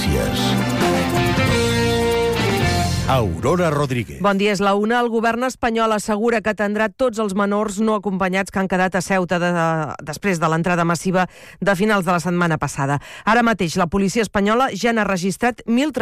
Notícies. Aurora Rodríguez. Bon dia, és la una. El govern espanyol assegura que atendrà tots els menors no acompanyats que han quedat a Ceuta després de l'entrada massiva de finals de la setmana passada. Ara mateix la policia espanyola ja n'ha registrat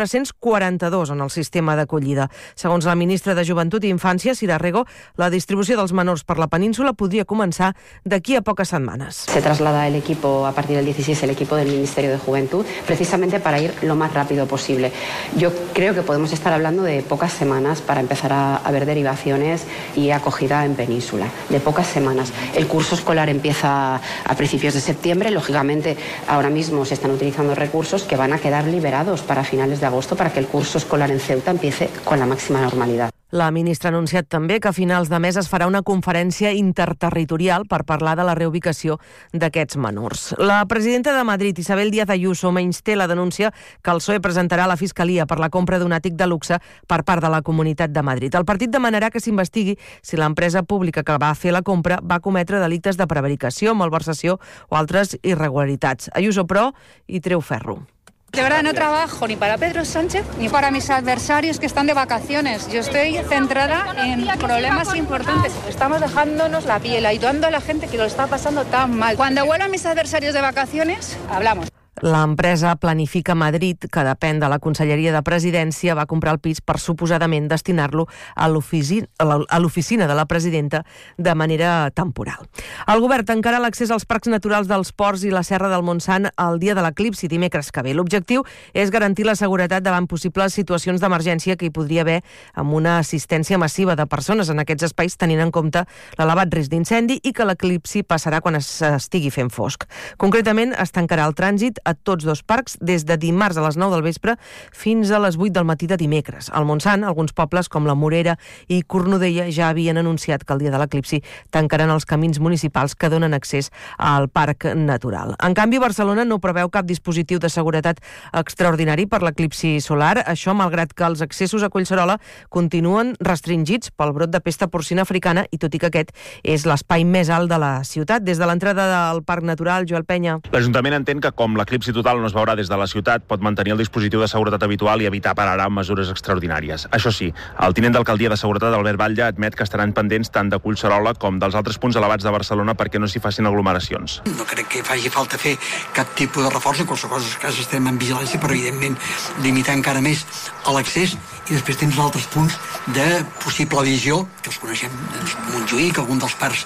1.342 en el sistema d'acollida. Segons la ministra de Joventut i Infància, Sira Rego, la distribució dels menors per la península podria començar d'aquí a poques setmanes. Se traslada el equipo a partir del 16, el equipo del Ministerio de Juventud, precisamente para ir lo más rápido posible. Yo creo que podemos estar hablando de pocas semanas para empezar a ver derivaciones y acogida en península, de pocas semanas. El curso escolar empieza a principios de septiembre, lógicamente ahora mismo se están utilizando recursos que van a quedar liberados para finales de agosto para que el curso escolar en Ceuta empiece con la máxima normalidad. La ministra ha anunciat també que a finals de mes es farà una conferència interterritorial per parlar de la reubicació d'aquests menors. La presidenta de Madrid, Isabel Díaz Ayuso, menysté la denúncia que el PSOE presentarà a la Fiscalia per la compra d'un àtic de luxe per part de la Comunitat de Madrid. El partit demanarà que s'investigui si l'empresa pública que va fer la compra va cometre delictes de prevaricació, malversació o altres irregularitats. Ayuso, però, hi treu ferro. De verdad no trabajo ni para Pedro Sánchez ni para mis adversarios que están de vacaciones. Yo estoy centrada en problemas importantes. Estamos dejándonos la piel, ayudando a la gente que lo está pasando tan mal. Cuando vuelvan mis adversarios de vacaciones, hablamos. L'empresa Planifica Madrid, que depèn de la Conselleria de Presidència, va comprar el pis per suposadament destinar-lo a l'oficina de la presidenta de manera temporal. El govern tancarà l'accés als parcs naturals dels Ports i la Serra del Montsant el dia de l'eclipsi dimecres que ve. L'objectiu és garantir la seguretat davant possibles situacions d'emergència que hi podria haver amb una assistència massiva de persones en aquests espais, tenint en compte l'elevat risc d'incendi i que l'eclipsi passarà quan estigui fent fosc. Concretament, es tancarà el trànsit a tots dos parcs des de dimarts a les 9 del vespre fins a les 8 del matí de dimecres. Al Montsant, alguns pobles com la Morera i Cornudella ja havien anunciat que el dia de l'eclipsi tancaran els camins municipals que donen accés al parc natural. En canvi, Barcelona no preveu cap dispositiu de seguretat extraordinari per l'eclipsi solar, això malgrat que els accessos a Collserola continuen restringits pel brot de pesta porcina africana i tot i que aquest és l'espai més alt de la ciutat. Des de l'entrada del parc natural, Joel Penya. L'Ajuntament entén que com l'eclipsi total no es veurà des de la ciutat, pot mantenir el dispositiu de seguretat habitual i evitar per ara mesures extraordinàries. Això sí, el tinent d'alcaldia de seguretat, Albert Batlle, admet que estaran pendents tant de Collserola com dels altres punts elevats de Barcelona perquè no s'hi facin aglomeracions. No crec que faci falta fer cap tipus de reforç, en qualsevol cas estem en vigilància, però evidentment limitar encara més l'accés i després tens altres punts de possible visió, que els coneixem, Montjuïc, algun dels parcs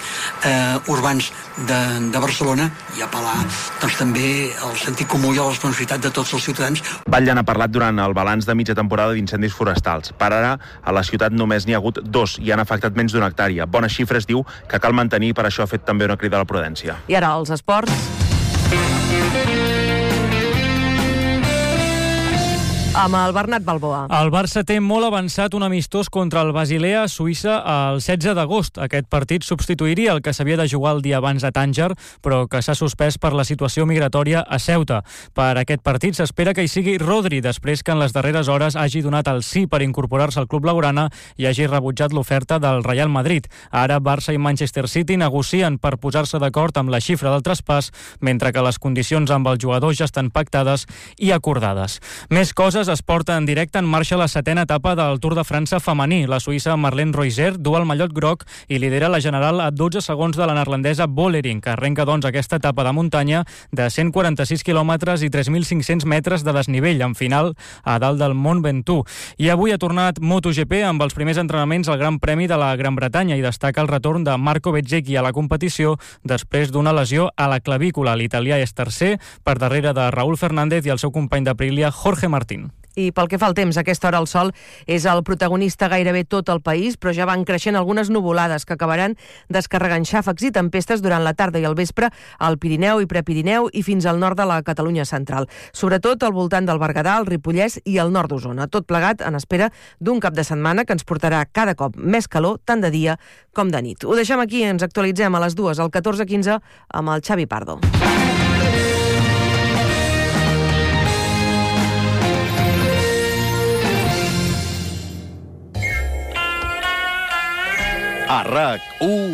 urbans de Barcelona, i apel·lar doncs, també al sentit comú i a la responsabilitat de tots els ciutadans. Batlle n'ha parlat durant el balanç de mitja temporada d'incendis forestals. Per ara, a la ciutat només n'hi ha hagut 2 i han afectat menys d'una hectàrea. Bones xifres, diu, que cal mantenir, per això ha fet també una crida a la prudència. I ara els esports. Amb el Bernat Balboa. El Barça té molt avançat un amistós contra el Basilea a Suïssa el 16 d'agost. Aquest partit substituiria el que s'havia de jugar el dia abans a Tànger, però que s'ha suspès per la situació migratòria a Ceuta. Per aquest partit s'espera que hi sigui Rodri, després que en les darreres hores hagi donat el sí per incorporar-se al club blaugrana i hagi rebutjat l'oferta del Real Madrid. Ara Barça i Manchester City negocien per posar-se d'acord amb la xifra del traspàs, mentre que les condicions amb el jugador ja estan pactades i acordades. Més coses es porta en directe en marxa la 7a etapa del Tour de França femení. La suïssa Marlene Reuser du el mallot groc i lidera la general a 12 segons de la neerlandesa Bollering, que arrenca doncs aquesta etapa de muntanya de 146 quilòmetres i 3.500 metres de desnivell, en final a dalt del Mont Ventoux. I avui ha tornat MotoGP amb els primers entrenaments al Gran Premi de la Gran Bretanya i destaca el retorn de Marco Bezzecchi a la competició després d'una lesió a la clavícula. L'italià és tercer, per darrere de Raúl Fernández i el seu company d'Aprilia, Jorge Martín. I pel que fa al temps, a aquesta hora el sol és el protagonista gairebé tot el país, però ja van creixent algunes nuvolades que acabaran descarregant xàfecs i tempestes durant la tarda i el vespre al Pirineu i Prepirineu i fins al nord de la Catalunya central. Sobretot al voltant del Berguedà, el Ripollès i el nord d'Osona. Tot plegat en espera d'un cap de setmana que ens portarà cada cop més calor, tant de dia com de nit. Ho deixem aquí, ens actualitzem a les 2, al 14:15, amb el Xavi Pardo. A RAC1,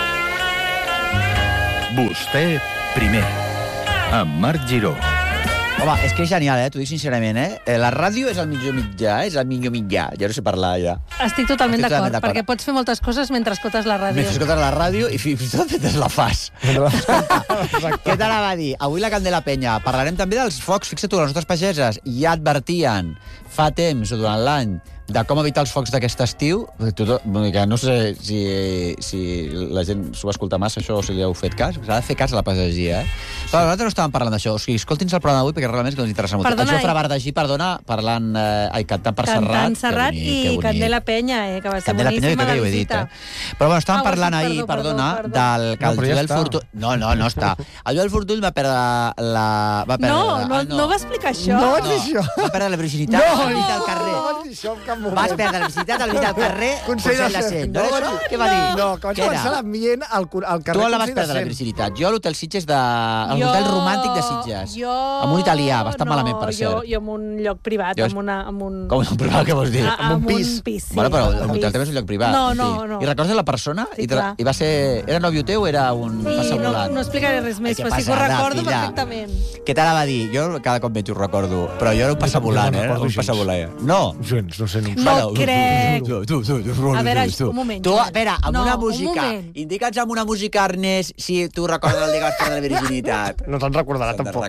vostè primer, amb Marc Giró. Home, és que és genial, t'ho dic sincerament, La ràdio és el millor mitjà, ja no sé parlar, ja. Estic totalment d'acord, perquè pots fer moltes coses mentre escoltes la ràdio. Mentre escoltes la ràdio i fins i tot mentre la fas. Què t'anava a dir? Avui la Candela Penya. Parlarem també dels focs. Fixa't tu, les nostres pageses ja advertien fa temps o durant l'any de com evitar els focs d'aquest estiu. No sé si la gent s'ho va escoltar massa, això, o si li heu fet cas. S'ha de fer cas a la pagesia, Però nosaltres no estàvem parlant d'això. O sigui, escolti'ns el programa d'avui, perquè realment és que ens interessa molt. El Jofre Bardagí, cantant per Serrat. Cantant Serrat i Candela Penya, que va ser boníssima la visita. Però bueno, estàvem parlant ahir, del que el Joel Fortuny... No està. El Joel Fortuny va perdre la... No va explicar això. No vaig dir això. Va perdre la virginitat al mig del carrer. No vaig dir això en cap moment. Vas perdre la virginitat al mig del carrer Consell de Cent. No era això? Què va dir? No, que vaig començar l'ambient al carrer Tu la vas perdre, la virginitat. Jo a l'hotel Sitges a l'hotel romàntic de Sitges. Amb un italià, bastant malament, per cert. Jo en un lloc privat, amb un... Com un privat, què vols dir? Amb un pis, sí. Bueno, però l'hotel també és un lloc privat. No. I recordes la persona? Sí, clar. I va ser... Era nòvio teu o era un passavolant? No explicaré res més, però sí que ho recordo perfectament. Què t'anava a dir? Jo cada cop menys ho recordo, però jo era un passavolant, un passavolant. No. No sé, no crec. A veure, un moment. Tu, espera, amb una música. Indica'ns amb una música, Ernest, si tu recordes el dia que vas perdre la virginitat. No te'n recordarà, tampoc.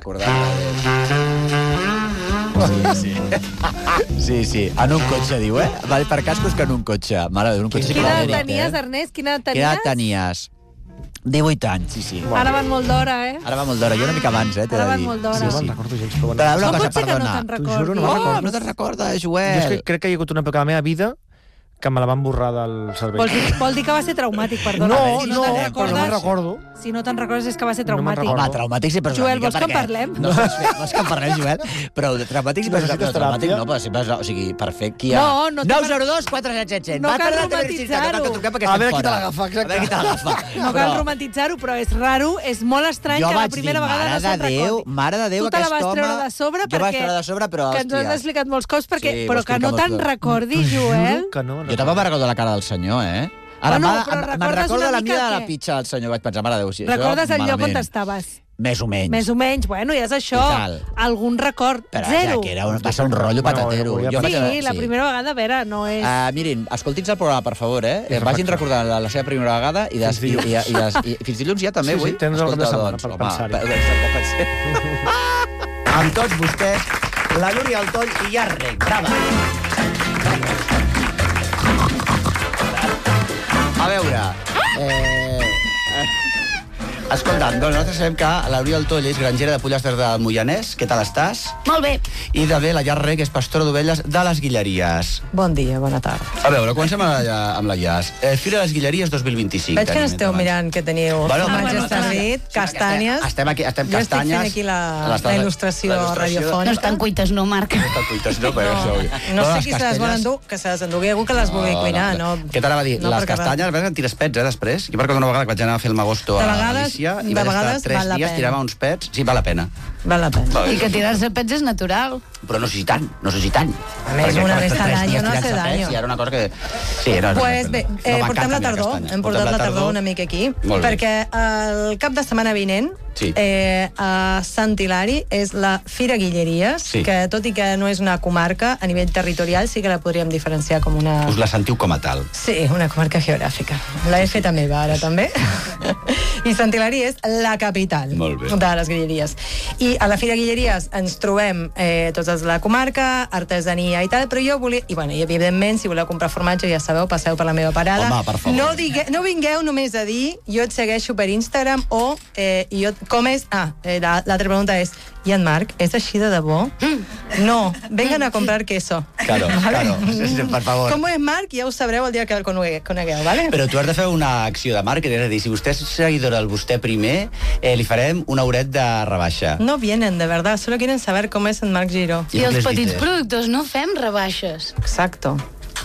Sí. En un cotxe, diu, Per cascos que en un cotxe. Mare, en un cotxe. Quina edat tenies, Ernest? Quina edat tenies? 18 anys, sí. Ara van molt d'hora, Ara va molt d'hora, jo una mica abans, t'he de dir. Ara van molt d'hora. Sí, me'n recordo gens, però... Però una cosa, perdona. no te'n recordo. No te'n recordes, Joel. Jo és que crec que hi ha hagut una època de la meva vida que me la van borrar del cervell. Vol dir que va ser traumàtic, perdona. No me'n recordo. Si no te'n recordes és que va ser traumàtic. Home, traumàtic sí, però... Joel, vols que en parlem? No és que en parlem, Joel, però traumàtic sí, però traumàtic no, però sempre... O sigui, perfecte, qui hi ha... 902 477. No cal romantitzar-ho. A veure qui te l'agafa, exacte. No cal romantitzar-ho, però és raro, és molt estrany que la primera vegada no se'n recordi. Mare de Déu, aquest home... Tu te la vas treure de sobre perquè... Que ens ho has explicat molts cops, però que no te'n recordi, Joel. Jo també me'n recordo la cara del senyor, Ara me'n recordo la mida de la pitxa del senyor. Vaig pensar, mare de Déu, recordes el lloc on estaves? Més o menys. Més o menys, bueno, ja és això. Algun record, zero. Però va ser un rotllo patatero. Sí, la primera vegada, a veure, no és... Mirin, escoltin-se el programa, per favor, Vagin recordant la seva primera vegada i fins dilluns ja també, avui. Sí, tens el cap de setmana per pensar-hi. Amb tots vostès, la Núria Altoll i Jarrec. Brava! A veure... Escolta'm, doncs nosaltres sabem que l'Oriol Toll és grangera de pollastres del Moianès. Què tal estàs? Molt bé. I també la Llar Rec és pastora d'ovelles de les Guilleries. Bon dia, bona tarda. A veure, comencem amb la Llas. Fira de les Guilleries 2025. Veig que n'esteu mirant que teniu imatges servit, castanyes. Estem castanyes. Jo estic fent aquí la il·lustració radiofònica. No estan cuites, no, Marc? No estan cuites, no, però això... No sé qui se les vol endur, que se les endugui algú que les vulgui cuinar, no? Què t'anava a dir? Les castanyes, ves, en tires pets, després. Jo recordo una vegada que vaig anar a fer el Magosto a Galícia i vaig estar 3 dies, tirava uns pets. Sí, val la pena. Val la pena. I que tirar-se pets és natural. Però no sé si tant. A més, una vez al año no hace daño. I era una cosa que... Sí, era... Pues bé, portem la tardor. Hem portat la tardor una mica aquí. Perquè el cap de setmana vinent a Sant Hilari és la Fira Guilleries, que tot i que no és una comarca, a nivell territorial sí que la podríem diferenciar com una... Us la sentiu com a tal. Sí, una comarca geogràfica. La he fet a meva, ara també. I Sant Hilari és la capital de les Guilleries. I a la Fira Guilleries ens trobem tots els de la comarca, artesania i tal, però jo volia... I evidentment, si voleu comprar formatge, ja sabeu, passeu per la meva parada. Home, per favor. No vingueu només a dir jo et segueixo per Instagram o com és... l'altra pregunta és i en Marc, és així de debò? No, vengan a comprar queso. Claro, per favor. Com és Marc, ja ho sabreu el dia que el conegueu, ¿vale? Però tu has de fer una acció de màrqueting, és a dir, si vostè és seguidora del vostè primer, li farem un hauret de rebaixa. No vienen, de verdad, solo quieren saber cómo es en Marc Giró. I els petits productors no fem rebaixes. Exacto.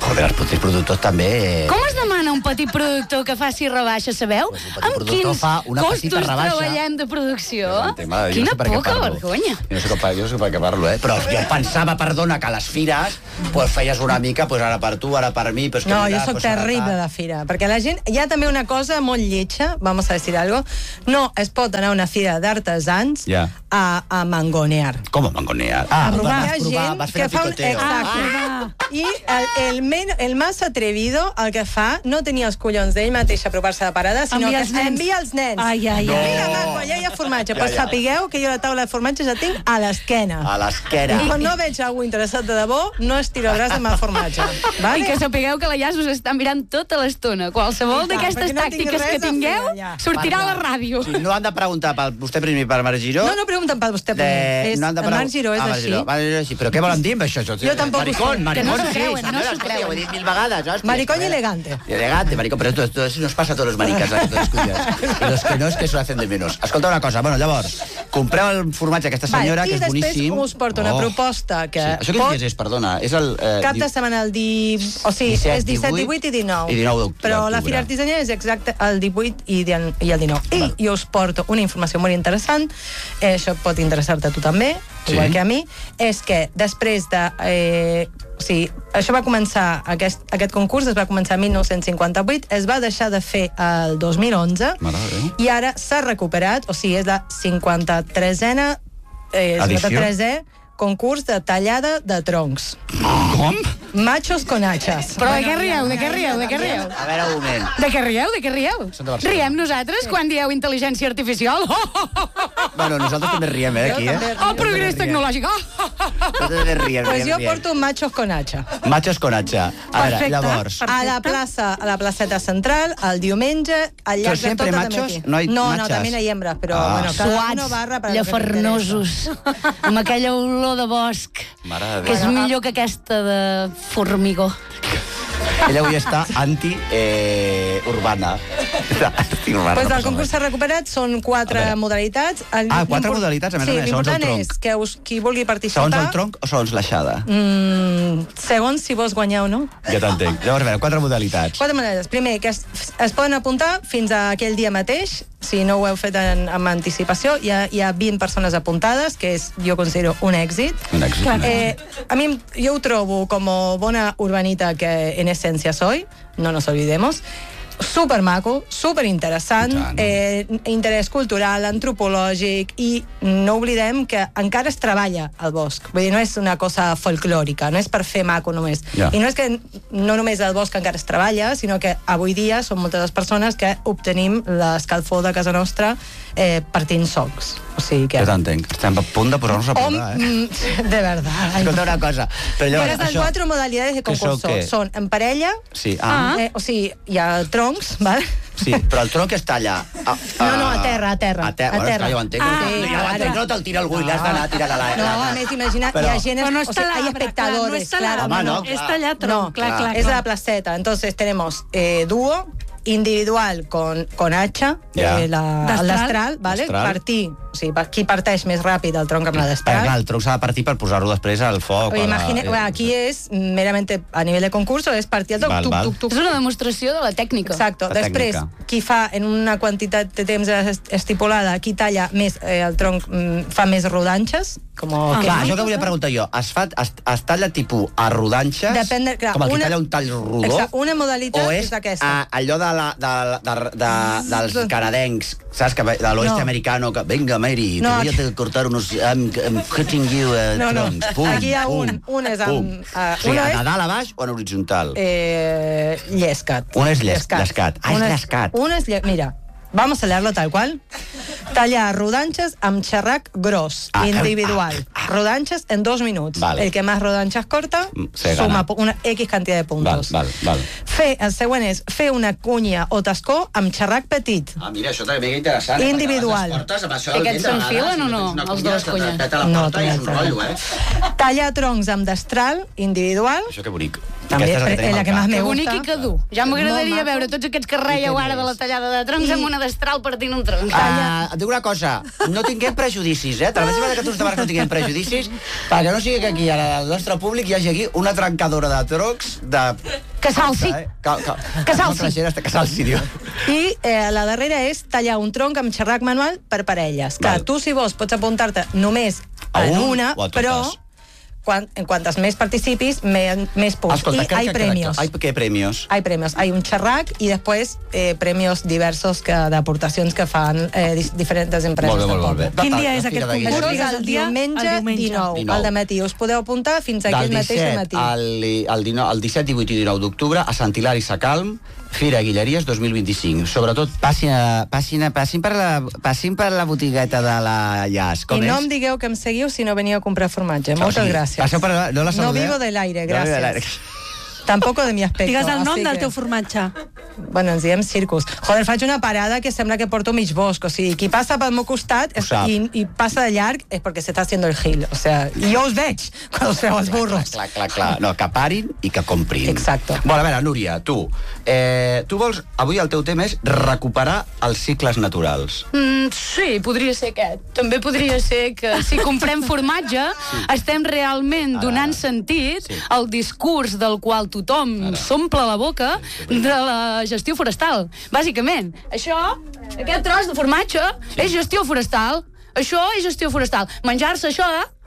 Joder, els petits productors també... Com es demana un petit productor que faci rebaixa, sabeu? Amb quins costos treballem de producció? Quina poca vergonya. Jo no sé per què parlo, Però jo pensava, perdona, que a les fires feies una mica, ara per tu, ara per mi... No, jo sóc terrible de fira, perquè la gent... Hi ha també una cosa molt lletja, vamos a decir algo, no es pot anar a una fira d'artesans a mangonear. Com a mangonear? A robar. Hi ha gent que fa un... Exacte. I el más atrevido, el que fa, no tenia els collons d'ell mateix a apropar-se de parada, sinó que envia els nens. Mira, maco, allà hi ha formatge. Però sapigueu que jo la taula de formatge ja tinc a l'esquena. A l'esquena. I quan no veig algú interessat de debò, no estiro el braç amb el formatge. I que sapigueu que la Ias us està mirant tota l'estona. Qualsevol d'aquestes tàctiques que tingueu sortirà a la ràdio. No han de preguntar per vostè primer per Marc Giró? No pregunten per vostè primer. El Marc Giró és així. Però què volen dir amb això? Jo tampoc ho sé. No s'ho creuen, no s'ho creuen. Ho he dit 1000 vegades. Maricón y elegante. Elegante, maricón, pero esto nos pasa a todos los maricas. Y los que no es que se lo hacen de menos. Escolta una cosa, bueno, llavors, compreu el formatge d'aquesta senyora, que és boníssim. I després us porto una proposta que... Això quin dia és, perdona? És el... Cap de setmana el o sigui, és 17, 18 i 19. I 19 d'octubre. Però la Fira Artesania és exacte el 18 i el 19. I us porto una informació molt interessant, això pot interessar-te a tu també, igual que a mi, és que després de... això va començar, aquest concurs es va començar el 1958, es va deixar de fer el 2011 i ara s'ha recuperat, o sigui, és la 53è concurs de tallada de troncs. Com? Machos con hachas. Però de què rieu? A veure, un moment. De què rieu? Riem nosaltres quan dieu intel·ligència artificial? Bueno, nosaltres també riem, aquí, El progrés tecnològic. Nosaltres riem. Pues jo porto machos con hacha. Machos con hacha. A veure, llavors... A la placeta central, el diumenge, al llarg de tota la matí. No, també hi ha hembres, però cada uno barra per llafarnosos, amb aquella olor de bosc, que és millor que aquesta de formigó. Ella avui està anti-urbana. Pues el concurs s'ha recuperat, són 4 modalitats. 4 modalitats, a més, segons el tronc. L'important és que qui vulgui participar... Segons el tronc o segons l'aixada? Segons si vols guanyar o no. Ja t'entenc. Llavors, a veure, 4 modalitats. 4 modalitats. Primer, que es poden apuntar fins a aquell dia mateix. Si no ho heu fet amb anticipació, hi ha 20 persones apuntades, que jo considero un èxit. Un èxit. A mi, jo ho trobo com bona urbanita que en essència soy, no nos olvidemos. Super maco, super interessant, interès cultural, antropològic, i no oblidem que encara es treballa al bosc. Vull dir, no és una cosa folclòrica, no és per fer maco només. I no és que no només el bosc encara es treballa, sinó que avui dia són moltes les persones que obtenim l'escalfor de casa nostra partint socs. O sigui que... Jo t'entenc. Estem a punt de posar-nos a punta, De verdad. Escolta una cosa. Però les 4 modalitats de concurso són en parella, o sigui, hi ha troncs, ¿vale? Sí, però el tronc es talla... No, a terra. Bueno, esclar, jo ho entenc. No te'l tira algú i l'has d'anar a tirar a la... No, a més, imagina't, hi ha gent... No està hay espectadores, claro. No és tallar tronc, clar. Es la placeta. Entonces tenemos dúo, individual con hacha, el destral, ¿vale? Partir, o sigui, qui parteix més ràpid el tronc amb la destral. El tronc s'ha de partir per posar-lo després al foc. Aquí és, meramente a nivell de concurso, és partir el tronc. És una demostració de la tècnica. Exacto. Després, qui fa en una quantitat de temps estipulada, qui talla més el tronc, fa més rodanxes. Això que volia preguntar jo, es talla tipus a rodanxes, com el que talla un tall rodó, una modalitat és aquesta. O és allò dels canadencs, saps, de l'oeste americano, que venga Mary, te voy a cortar unos... I'm cutting you troncs. Aquí hi ha un és amb... Sí, a dalt, a baix o en horitzontal? Llescat. Un és llescat. És llescat. Un és... Mira, vamos a leerlo tal cual. Tallar rodanxes amb xerrac gros, individual. Rodanxes en 2 minuts. El que més rodanxes corta suma una X cantidad de puntos. El següent és fer una cunya o tascó amb xerrac petit. Mira, això també és interessant. Individual. Aquests s'enfilen o no, els dos cunyes? No, tallar troncs amb destral, individual. Això que bonic. També és la que més me Que bonic gusta. i que dur. Ja m'agradaria veure tots aquests que reieu ara de la tallada de troncs amb una destral partint un tronc. Et dic una cosa, no tinguem prejudicis, te la meva que tu de no tinguem prejudicis, perquè no sigui que aquí, al nostre públic, hi hagi aquí una trencadora de troncs de... Que salsi. Que salsi, diu. I la darrera és tallar un tronc amb xerrac manual per parelles. Que tu, si vols, pots apuntar-te només en una, però en quantes més participis, més punts. Escolta, y hay premios. ¿Qué premios? Hay premios. Hay un xerrac i després premios diversos d'aportacions que fan diferents empreses. Molt bé. Quin dia és aquest concurs? Això és el diumenge 19, al dematí. Us podeu apuntar fins aquell mateix dematí. El 17, 18 i 19 d'octubre a Sant Hilari Sacalm, Fira Guilleries 2025. Sobretot, passin per la botigueta de la Llas. I no em digueu que em seguiu si no veniu a comprar formatge. Moltes gràcies. No vivo del aire, gràcies. Tampoco de mi aspecto. Digues el nom del teu formatge. Bueno, ens diem Circus. Joder, faig una parada que sembla que porto mig bosc. O sigui, qui passa pel meu costat i passa de llarg és perquè s'està haciendo el gil. O sea, i jo us veig quan us feu els burros. Clar. No, que parin i que comprin. Exacto. Bueno, a veure, Núria, tu vols... Avui el teu tema és recuperar els cicles naturals. Sí, podria ser aquest. També podria ser que si comprem formatge estem realment donant sentit al discurs del qual tothom s'omple la boca de la gestió forestal. Bàsicament, aquest tros de formatge és gestió forestal. Això és gestió forestal. Menjar-se això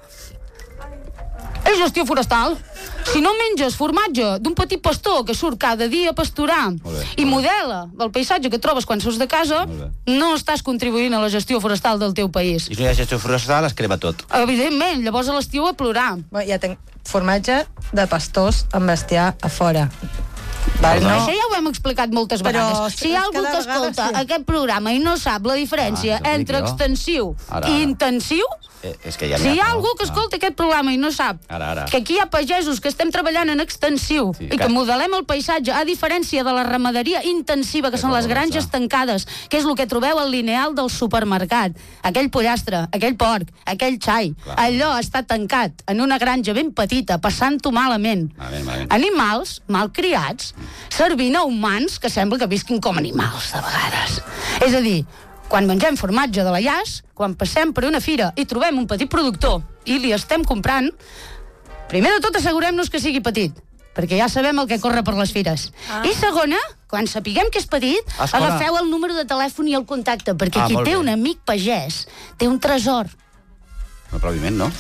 és gestió forestal. Si no menges formatge d'un petit pastor que surt cada dia a pasturar i modela el paisatge que trobes quan surts de casa, no estàs contribuint a la gestió forestal del teu país. I si no hi ha gestió forestal, es crema tot. Evidentment, llavors a l'estiu a plorar. Ja tenc formatge de pastors amb bestiar a fora. Això ja ho hem explicat moltes vegades. Si hi ha algú que escolta aquest programa i no sap la diferència entre extensiu i intensiu, si hi ha algú que escolta aquest programa i no sap que aquí hi ha pagesos que estem treballant en extensiu i que modelem el paisatge a diferència de la ramaderia intensiva, que són les granges tancades, que és el que trobeu al lineal del supermercat, aquell pollastre, aquell porc, aquell xai, allò està tancat en una granja ben petita, passant-ho malament. Animals malcriats servint a humans que sembla que visquin com animals de vegades. És a dir, quan mengem formatge de la Llas, quan passem per una fira i trobem un petit productor i li estem comprant, primer de tot assegurem-nos que sigui petit, perquè ja sabem el que corre per les fires. I segona, quan sapiguem que és petit, agafeu el número de telèfon i el contacte, perquè qui té un amic pagès té un tresor. No, probablement no.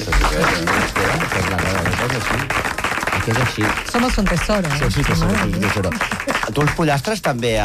Que és així. Somos un tesoro. Sí, que somos un tesoro. Tu els pollastres també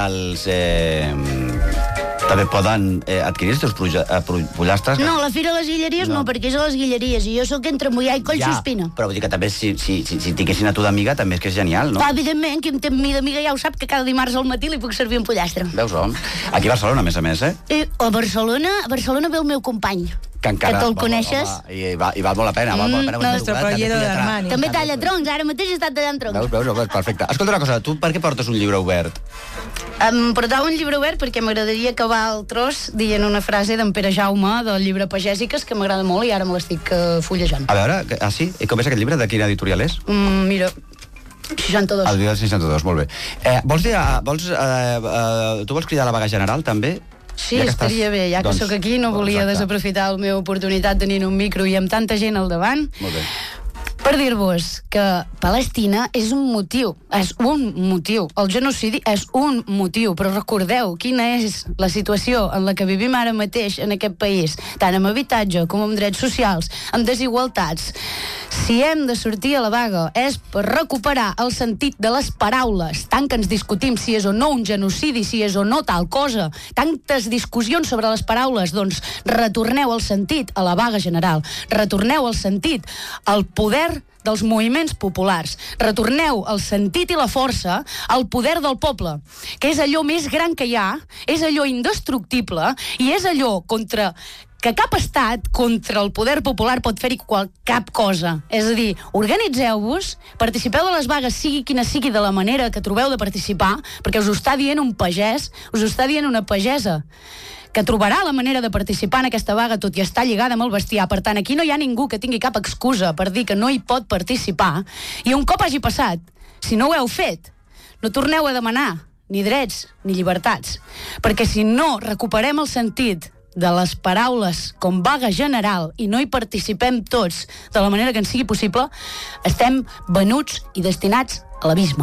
també poden adquirir els teus pollastres? No, a la Fira de les Guilleries no, perquè és a les Guilleries i jo sóc entre Moià i Collsuspina. Però vull dir que també si tinguessin a tu d'amiga també és que és genial, no? Evidentment, qui em té a mi d'amiga ja ho sap, que cada dimarts al matí li puc servir un pollastre. Veus, home? Aquí a Barcelona, a més, A Barcelona ve el meu company. Que te'l coneixes. I val molt la pena. També talla troncs, ara mateix està tallant troncs. Veus, perfecte. Escolta una cosa, tu per què portes un llibre obert? Em portava un llibre obert perquè m'agradaria acabar el tros dient una frase d'en Pere Jaume del llibre Pagèsiques, que m'agrada molt i ara me l'estic fullejant. A veure, sí? I com és aquest llibre? De quina editorial és? Mira, 62. El 62, molt bé. Tu vols cridar a la vaga general, també? Sí, estaria bé, ja que sóc aquí, no volia desaprofitar la meva oportunitat tenint un micro i amb tanta gent al davant. Molt bé. Per dir-vos que Palestina és un motiu, el genocidi és un motiu, però recordeu quina és la situació en la que vivim ara mateix en aquest país, tant amb habitatge com amb drets socials, amb desigualtats. Si hem de sortir a la vaga és per recuperar el sentit de les paraules, tant que ens discutim si és o no un genocidi, si és o no tal cosa, tantes discussions sobre les paraules, doncs retorneu el sentit a la vaga general, retorneu el sentit al poder dels moviments populars. Retorneu el sentit i la força al poder del poble, que és allò més gran que hi ha, és allò indestructible i és allò que cap estat contra el poder popular pot fer-hi cap cosa. És a dir, organitzeu-vos, participeu de les vagues, sigui quina sigui de la manera que trobeu de participar, perquè us ho està dient un pagès, us ho està dient una pagesa, que trobarà la manera de participar en aquesta vaga tot i estar lligada amb el bestiar. Per tant, aquí no hi ha ningú que tingui cap excusa per dir que no hi pot participar. I un cop hagi passat si no ho heu fet, no torneu a demanar ni drets ni llibertats, perquè si no recuperem el sentit de les paraules com vaga general i no hi participem tots de la manera que ens sigui possible, estem venuts i destinats a l'abisme.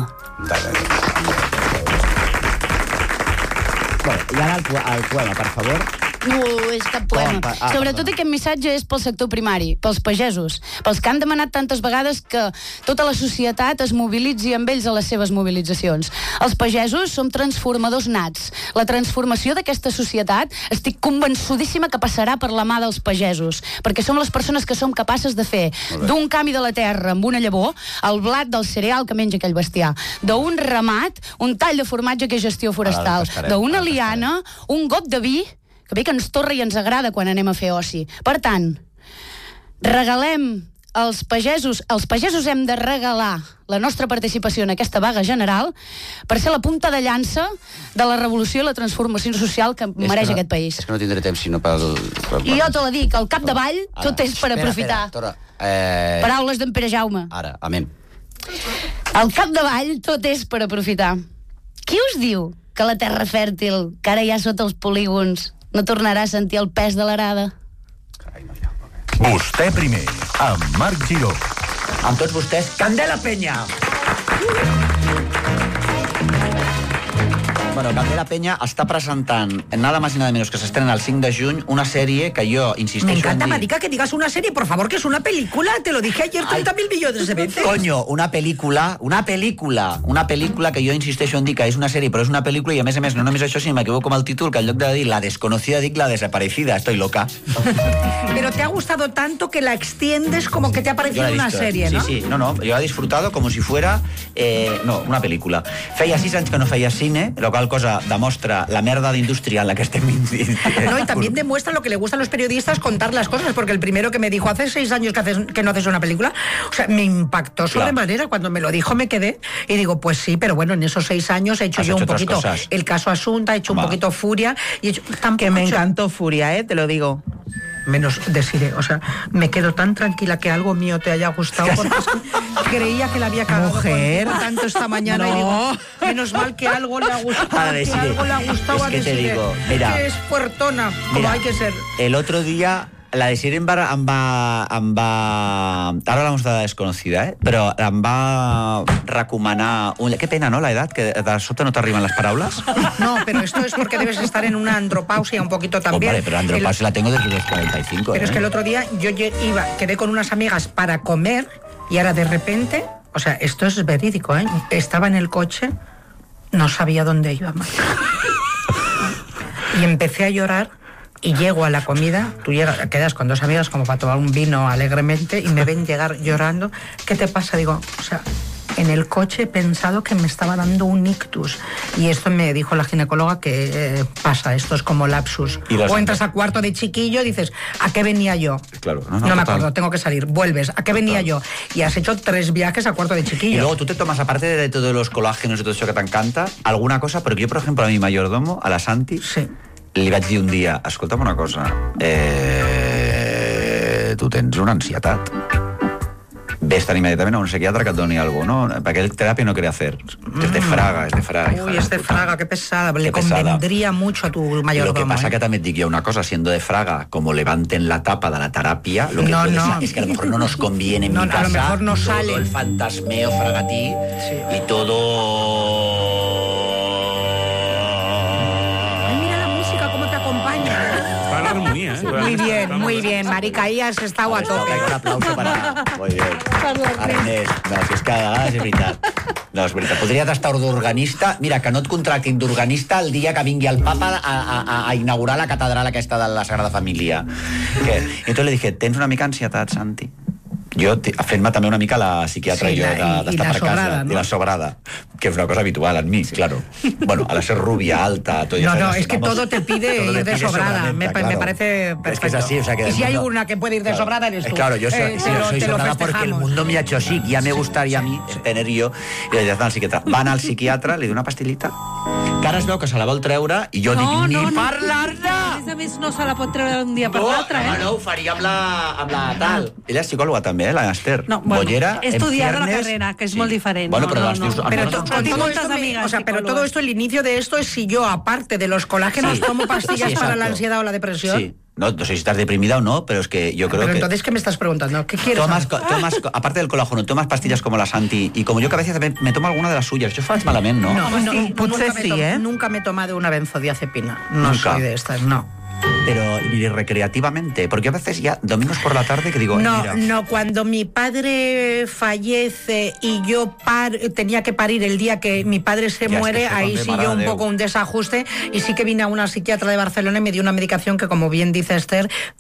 I ara el poema, per favor. No és cap poema. Sobretot aquest missatge és pel sector primari, pels pagesos, pels que han demanat tantes vegades que tota la societat es mobilitzi amb ells a les seves mobilitzacions. Els pagesos som transformadors nats. La transformació d'aquesta societat estic convençudíssima que passarà per la mà dels pagesos, perquè som les persones que som capaces de fer d'un canvi de la terra amb una llavor el blat del cereal que menja aquell bestiar, d'un ramat, un tall de formatge que és gestió forestal, d'una liana, un got de vi que bé que ens torra i ens agrada quan anem a fer oci. Per tant, regalem als pagesos hem de regalar la nostra participació en aquesta vaga general per ser la punta de llança de la revolució i la transformació social que mereix aquest país. És que no tindré temps sinó pel... I jo te la dic, al capdavall tot és per aprofitar. Paraules d'en Pere Jaume. Ara, amén. Al capdavall tot és per aprofitar. Qui us diu que la terra fèrtil, que ara hi ha sota els polígons, no tornarà a sentir el pes de l'arada? Vostè primer, amb Marc Giró. Amb tots vostès, Candela Peña! Bueno, Candela Peña està presentant, nada más y nada menos que s'estrena el 5 de juny, una sèrie que jo insisteixo Me encanta, en dir... Marica, que digas una serie, por favor, que es una película. Te lo dije ayer 30.000 millones de veces. Coño, una pel·lícula que jo insisteixo en dir que és una sèrie, però és una pel·lícula i a més, no només això, sinó m'equivoco amb el títol, que en lloc de dir la desconocida dic la desaparecida. Estoy loca. Pero te ha gustado tanto que la extiendes como que te ha parecido una serie, ¿no? Sí, no, yo la he disfrutado como si fuera una pel·lícula. Feia 6 anys que no feia cine, lo qual cosa demostra la merda de industria en la que estem... No, y también demuestra lo que le gusta a los periodistas, contar las cosas, porque el primero que me dijo hace 6 años que no haces una película, o sea, me impactó sobremanera. Cuando me lo dijo me quedé y digo, pues sí, pero bueno, en esos 6 años he hecho yo un poquito el caso Asunta, he hecho un poquito Furia y he hecho... Que me encantó Furia, te lo digo. Menos Desiree, o sea, me quedo tan tranquila que algo mío te haya gustado, porque es que creía que la había cagado contigo tanto esta mañana. No. Y digo, menos mal que algo le ha gustado, que algo le ha gustado a Desiree, te digo, mira, que es puertona, como hay que ser. El otro día la Desiree em va... Ara la mostra desconocida, però em va recomanar... Qué pena, ¿no?, la edad, que de sobte no t'arriben les paraules. No, pero esto es porque debes estar en una andropausia un poquito también. Hombre, pero andropausia la tengo desde los 45. Pero es que el otro día yo quedé con unas amigas para comer y ahora de repente, o sea, esto es verídico, estaba en el coche, no sabía dónde iba más. Y empecé a llorar. Y llego a la comida, tú quedas con 2 amigas como para tomar un vino alegremente y me ven llegar llorando. ¿Qué te pasa? Digo, o sea, en el coche he pensado que me estaba dando un ictus. Y esto me dijo la ginecóloga que pasa, esto es como lapsus. O entras a cuarto de chiquillo y dices, ¿a qué venía yo? Claro, no me acuerdo, tengo que salir. Vuelves, ¿a qué venía yo? Y has hecho 3 viajes a cuarto de chiquillo. Y luego tú te tomas, aparte de todos los colágenos y todo eso que te encanta, alguna cosa, porque yo, por ejemplo, a mi mayordomo, a la Santi... Sí. Li vaig dir un dia, escolta'm una cosa, tu tens una ansietat. Ves-te'n immediatament a un psiquiatre que et doni alguna cosa, ¿no? Perquè terapia no quiere hacer. Es de Fraga, Uy, es de Fraga, qué pesada. Le convendría mucho a tu mayordomo. Lo que pasa que también digo una cosa, siendo de Fraga, como levanten la tapa de la terapia, lo que es que a lo mejor no nos conviene en mi casa. A lo mejor no sale. Todo el fantasmeo fragatí y todo... Muy bien, Marica, ahí has estado a tope. Un aplauso para... Muy bien. Ernest, no, si és que de vegades és veritat. No, és veritat. Podries estar d'organista. Mira, que no et contractin d'organista el dia que vingui el papa a inaugurar la catedral aquesta de la Sagrada Família. I entonces le dije, tens una mica ansietat, Santi? Jo, fent-me també una mica la psiquiatra i jo d'estar per casa. I la sobrada, que és una cosa habitual en mi, claro. Bueno, a la ser rubia, alta... No, es que todo te pide ir de sobrada. Me parece perfecto. Es que es así, o sea que... Y si hay una que puede ir de sobrada, eres tú. Claro, yo soy sobrada porque el mundo me ha hecho así. Ya me gustaría a mí tener yo... I le dic al psiquiatre. Van al psiquiatre, li dono una pastillita, que ara es veu que se la vol treure i jo dic, ni parlar-ne! a més, no se la pot treure d'un dia per l'altre, No, ho faria amb la tal. Ella és psicòloga també, la Esther. No, bueno, Bollera, he estudiado la Viernes... carrera, que es muy diferente. Bueno, pero las dius... Pero pero todo esto, el inicio de esto es si yo, aparte de los colágenos, tomo pastillas para la ansiedad o la depresión. Sí. No sé si estás deprimida o no, pero es que yo creo pero que... entonces, ¿qué me estás preguntando? ¿Qué quieres tomas, aparte del colágeno, tomas pastillas como la Santi, y como yo que a veces también me tomo alguna de las suyas. Yo faig malament, no? Nunca me he tomado una benzodiazepina. No Nunca. soy de estas, no. Pero ni recreativamente, porque a veces ya domingos por la tarde que digo, no, mira... no, cuando mi padre fallece y yo tenía que parir el día que mi padre se muere, ahí sí yo un poco un desajuste, y sí que vine a una psiquiatra de Barcelona y me dio una medicación que, como bien dice Esther,